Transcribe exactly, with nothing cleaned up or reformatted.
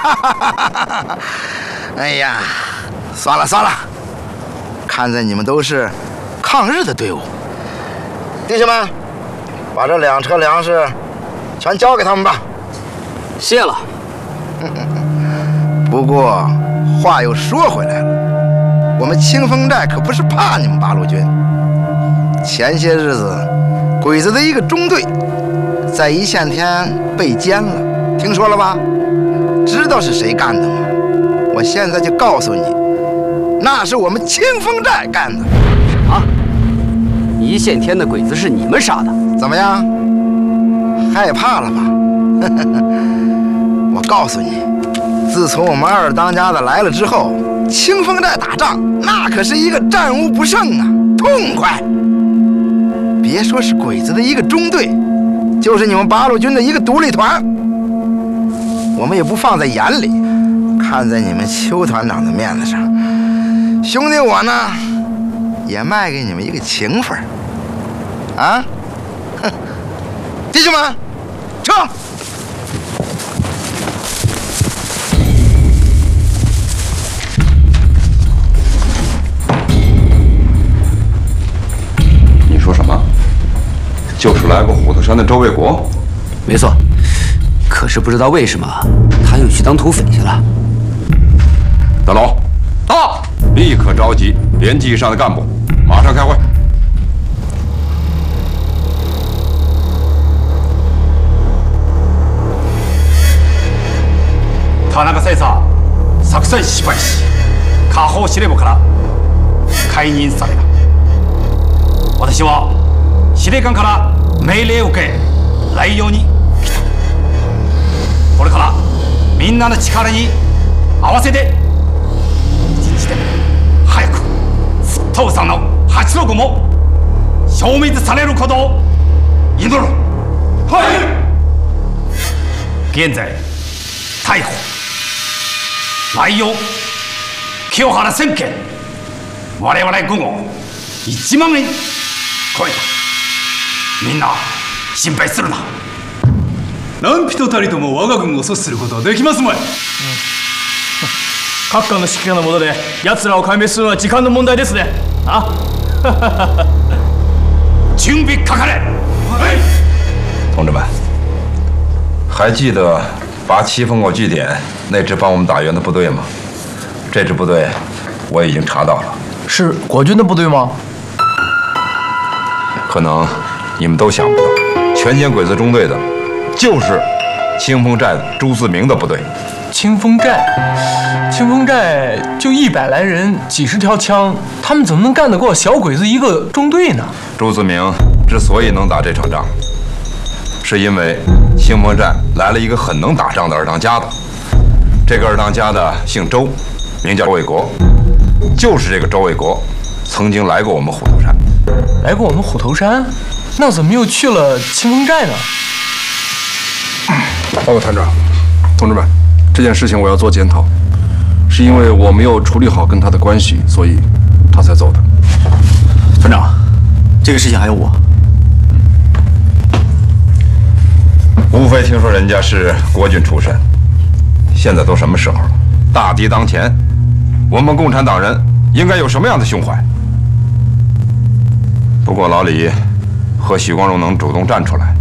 哎呀，算了算了，看在你们都是抗日的队伍，弟兄们，把这两车粮食全交给他们吧。 谢了。 不过话又说回来了，我们清风寨可不是怕你们八路军。前些日子，鬼子的一个中队在一线天被歼了，听说了吧？知道是谁干的吗？我现在就告诉你，那是我们清风寨干的。 什么？一线天的鬼子是你们杀的？ 怎么样？害怕了吧？我告诉你，自从我们二当家的来了之后，清风寨打仗那可是一个战无不胜啊，痛快！别说是鬼子的一个中队，就是你们八路军的一个独立团，我们也不放在眼里。看在你们邱团长的面子上，兄弟我呢，也卖给你们一个情分啊！哼，弟兄们，撤！ 你说什么？就是来过虎头山的周卫国？ 没错，可是不知道为什么他又去当土匪去了。 大佬，到！立刻召集连级以上的干部，马上开会。 田中製佐、作戦失敗し、下方司令部から解任された。私は司令官から命令を受け、来用に来た。これからみんなの力に合わせて、一日でも早く沸騰山の八六も消滅されることを祈る。はい。現在逮捕。来用清原千件、我々軍を一万人超えた。みんな心配するな。 何人たりとも我が軍を阻止することはできますまい。うん、各艦の指揮官の下で奴らを壊滅するのは時間の問題ですね。啊， 準備かかれ。はい。 同志们，还记得八七烽口据点那支帮我们打援的部队吗？这支部队我已经查到了。 是国军的部队吗？ 可能你们都想不到，全歼鬼子中队的，就是清风寨的朱自明的部队。 清风寨，清风寨就一百来人，几十条枪，他们怎么能干得过小鬼子一个中队呢？ 朱自明之所以能打这场仗，是因为清风寨来了一个很能打仗的二当家的。这个二当家的姓周，名叫周卫国，就是这个周卫国曾经来过我们虎头山。 来过我们虎头山？那怎么又去了清风寨呢？ 报告团长，同志们，这件事情我要做检讨，是因为我没有处理好跟他的关系，所以他才走的。 团长，这个事情还有我。 无非听说人家是国军出身，现在都什么时候了？大敌当前，我们共产党人应该有什么样的胸怀？不过老李和许光荣能主动站出来，